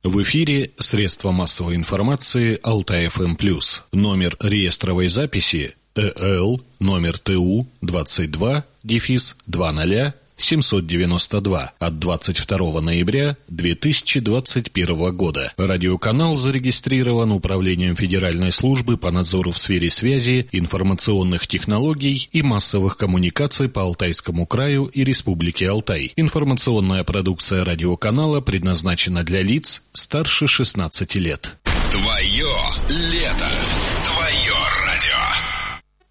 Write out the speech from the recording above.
В эфире средства массовой информации Алтай-ФМ+. Номер реестровой записи ЭЛ номер ТУ 22-20-792 от 22 ноября 2021 года. Радиоканал зарегистрирован Управлением Федеральной службы по надзору в сфере связи, информационных технологий и массовых коммуникаций по Алтайскому краю и Республике Алтай. Информационная продукция радиоканала предназначена для лиц старше 16 лет. Твое лето.